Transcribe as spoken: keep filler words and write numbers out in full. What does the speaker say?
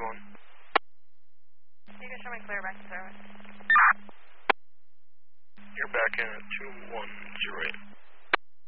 one. You can show me clear back to service. You're back in at two one zero eight.